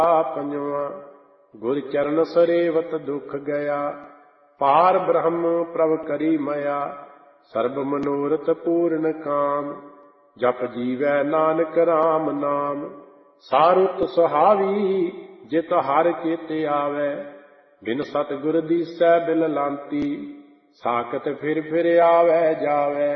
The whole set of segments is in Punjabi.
ਪੰਜਵਾਂ। ਗੁਰ ਚਰਨ ਸਰੇਵਤ ਦੁਖ ਗਿਆ, ਪਾਰ ਬ੍ਰਹਮ ਪ੍ਰਭ ਕਰੀ ਮਇਆ। ਸਰਬ ਮਨੋਰਥ ਪੂਰਨ ਕਾਮ, ਜਪ ਜੀਵੈ ਨਾਨਕ ਰਾਮ ਨਾਮ। ਸਾਰੁਤ ਸੁਹਾਵੀ ਜਿਤ ਹਰਿ ਚੇਤੇ ਆਵੈ, ਬਿਨ ਸਤਿਗੁਰ ਦੀਸੈ ਬਿਲ ਲਾਂਤੀ। ਸਾਖਤ ਫਿਰ ਫਿਰ ਆਵੈ ਜਾਵੈ,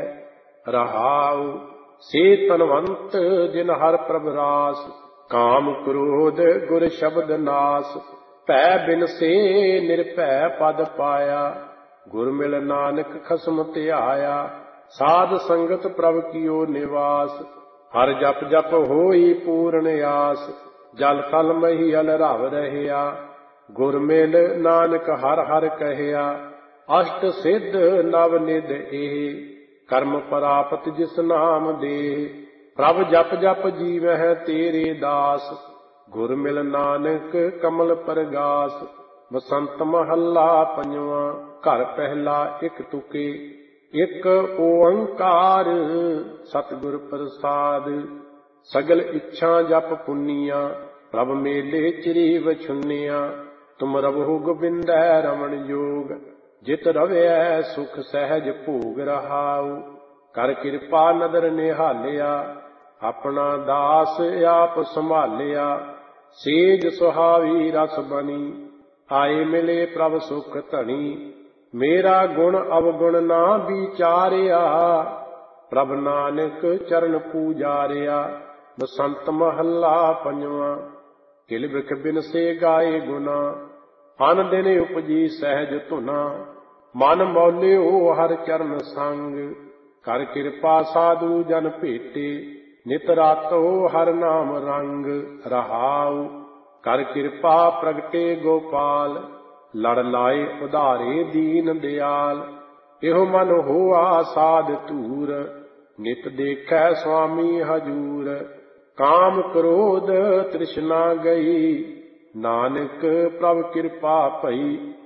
ਰਹਾਉ ਸੇ ਤਨਵੰਤ ਜਿਨ ਹਰਿ ਪ੍ਰਭ ਰਾਸ। ਕਾਮ ਕ੍ਰੋਧ ਗੁਰ ਸ਼ਬਦ ਨਾਸ, ਭੈ ਬਿਨ ਸੇ ਨਿਰਭੈ ਪਦ ਪਾਇਆ। ਗੁਰ ਮਿਲ ਨਾਨਕ ਖਸਮ ਧਿਆਇਆ, ਸਾਧ ਸੰਗਤ ਪ੍ਰਭ ਕੀਓ ਨਿਵਾਸ। ਹਰ ਜਪ ਜਪ ਹੋਈ ਪੂਰਨ ਆਸ, ਜਲ ਥਲ ਮਹੀਅਲ ਰਵ ਰਹਿਆ। ਗੁਰ ਮਿਲ ਨਾਨਕ ਹਰ ਹਰ ਕਹਿਆ, ਅਸ਼ਟ ਸਿੱਧ ਨਵ ਨਿਧ ਇਹ। ਕਰਮ ਪ੍ਰਾਪਤ ਜਿਸ ਨਾਮ ਦੇ, ਪ੍ਰਭ ਜਪ ਜਪ ਜੀਵਹਿ ਤੇਰੇ ਦਾਸ। ਗੁਰ ਮਿਲ ਨਾਨਕ ਕਮਲ ਪਰਗਾਸ। ਬਸੰਤ ਮਹੱਲਾ ਪੰਜਵਾਂ। ਘਰ ਪਹਿਲਾ ਇਕ ਤੁਕੇ, ਇਕ ਓੰਕਾਰ ਸਤਿਗੁਰ ਪ੍ਰਸਾਦ। ਸਗਲ ਇੱਛਾ ਜਪ ਪੁੰਨੀਆਂ, ਪ੍ਰਭ ਮੇਲੇ ਚਿਰੀ ਵਛੁੰਨੀਆਂ। ਤੁਮ ਰਵਹੁ ਗੋਬਿੰਦੈ ਰਮਣ ਜੋਗ, ਜਿਤ ਰਵਿਐ ਸੁਖ ਸਹਿਜ ਭੋਗ ਰਹਾਉ। ਕਰ ਕਿਰਪਾ ਨਦਰ ਨਿਹਾਲਿਆ, ਆਪਣਾ ਦਾਸ ਆਪ ਸੰਭਾਲਿਆ। ਸੇਜ ਸੁਹਾਵੀ ਰਸ ਬਣੀ, ਆਏ ਮਿਲੇ ਪ੍ਰਭ ਸੁਖ ਧਣੀ। ਮੇਰਾ ਗੁਣ ਅਵਗੁਣ ਨਾ ਵਿਚਾਰਿਆ, ਪ੍ਰਭ ਨਾਨਕ ਚਰਨ ਪੂਜਾਰਿਆ। ਬਸੰਤ ਮਹੱਲਾ ਪੰਜਵਾਂ। ਕਿਲ ਬਿਖ ਬਿਨ ਸੇ ਗਾਏ ਗੁਨਾ, ਅਨ ਦਿਨ ਉਪਜੀ ਸਹਿਜ ਧੁਨਾ। ਮਨ ਮੌਲਿਓ ਹਰ ਚਰਨ ਸੰਗ, ਕਰ ਕਿਰਪਾ ਸਾਧੂ ਜਨ ਭੇਟੇ। ਨਿਤ ਰਾਤੋ ਹਰ ਨਾਮ ਰੰਗ, ਰਹਾਉ ਕਰ ਕਿਰਪਾ ਪ੍ਰਗਟੇ ਗੋਪਾਲ। ਲੜ ਲਾਏ ਉਧਾਰੇ ਦੀਨ ਦਿਆਲ, ਇਹੋ ਮਨ ਹੋਆ ਸਾਧ ਧੂਰ। ਨਿਤ ਦੇਖੈ ਸੁਆਮੀ ਹਜੂਰ, ਕਾਮ ਕ੍ਰੋਧ ਤ੍ਰਿਸ਼ਨਾ ਗਈ। ਨਾਨਕ ਪ੍ਰਭ ਕਿਰਪਾ ਭਈ,